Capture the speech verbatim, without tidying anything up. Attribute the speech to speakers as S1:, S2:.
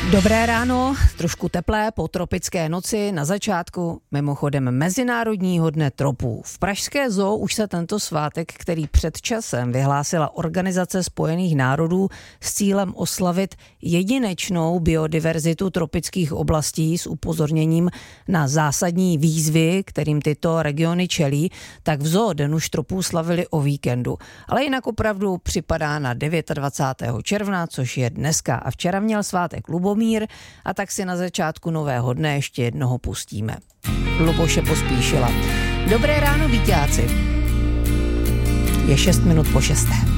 S1: Dobré ráno, trošku teplé po tropické noci na začátku, mimochodem Mezinárodního dne tropů. V pražské zoo už se tento svátek, který před časem vyhlásila Organizace spojených národů s cílem oslavit jedinečnou biodiverzitu tropických oblastí s upozorněním na zásadní výzvy, kterým tyto regiony čelí, tak v zoo Den už tropů slavili o víkendu. Ale jinak opravdu připadá na dvacátého devátého června, což je dneska, a včera měl svátek Lubomír, a tak si na začátku nového dne ještě jednoho pustíme. Luboše Pospíšila. Dobré ráno, víťáci. Je šest minut po šesté.